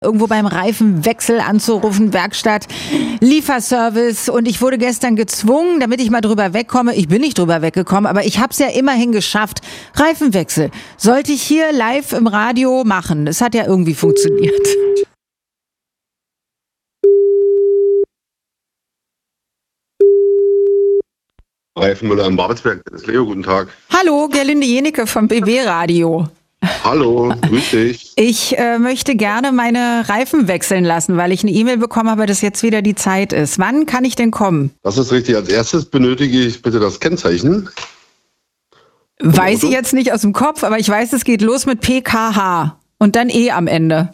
irgendwo beim Reifenwechsel anzurufen, Werkstatt, Lieferservice, und ich wurde gestern gezwungen, damit ich mal drüber wegkomme. Ich bin nicht drüber weggekommen, aber ich habe es ja immerhin geschafft. Reifenwechsel sollte ich hier live im Radio machen. Es hat ja irgendwie funktioniert. Reifenmüller im Babelsberg. Das ist Leo, guten Tag. Hallo, Gerlinde Jenecke vom BB Radio. Hallo, grüß dich. Ich möchte gerne meine Reifen wechseln lassen, weil ich eine E-Mail bekommen habe, dass jetzt wieder die Zeit ist. Wann kann ich denn kommen? Das ist richtig. Als erstes benötige ich bitte das Kennzeichen. Weiß ich jetzt nicht aus dem Kopf, aber ich weiß, es geht los mit PKH und dann E am Ende.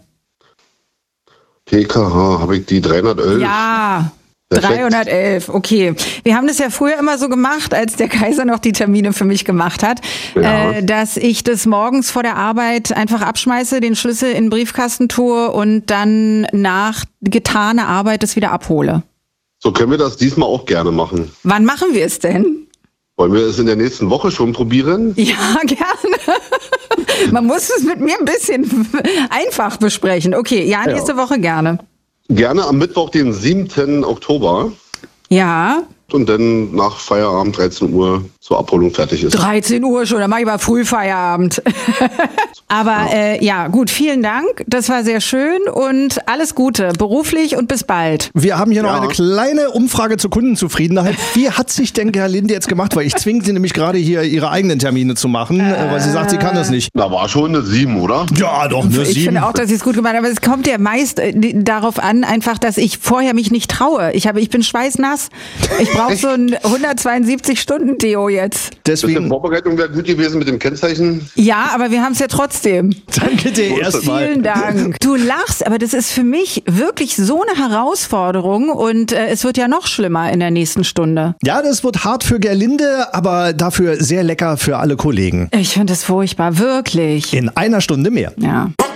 PKH, habe ich die 311? Ja. Perfekt. 311, okay. Wir haben das ja früher immer so gemacht, als der Kaiser noch die Termine für mich gemacht hat, dass ich das morgens vor der Arbeit einfach abschmeiße, den Schlüssel in den Briefkasten tue und dann nach getaner Arbeit das wieder abhole. So können wir das diesmal auch gerne machen. Wann machen wir es denn? Wollen wir es in der nächsten Woche schon probieren? Ja, gerne. Man muss es mit mir ein bisschen einfach besprechen. Okay, ja, nächste Woche gerne. Gerne am Mittwoch, den 7. Oktober. Ja. Und dann nach Feierabend 13 Uhr zur Abholung fertig ist. 13 Uhr schon, dann mache ich mal Frühfeierabend. Aber ja, gut, vielen Dank. Das war sehr schön und alles Gute, beruflich, und bis bald. Wir haben hier noch eine kleine Umfrage zur Kundenzufriedenheit. Wie hat sich denn Gerlinde jetzt gemacht? Weil ich zwinge sie nämlich gerade hier, ihre eigenen Termine zu machen, weil sie sagt, sie kann das nicht. Da war schon eine 7, oder? Ja, doch, eine 7. Ich finde auch, dass sie es gut gemacht hat, aber es kommt ja meist darauf an, einfach, dass ich vorher mich nicht traue. Ich bin schweißnass. Ich brauche so ein 172-Stunden-Deo jetzt. Deswegen. Die Vorbereitung wäre gut gewesen mit dem Kennzeichen. Ja, aber wir haben es ja trotzdem. Danke dir erstmal. Vielen Dank. Du lachst, aber das ist für mich wirklich so eine Herausforderung, und es wird ja noch schlimmer in der nächsten Stunde. Ja, das wird hart für Gerlinde, aber dafür sehr lecker für alle Kollegen. Ich finde es furchtbar, wirklich. In einer Stunde mehr. Ja.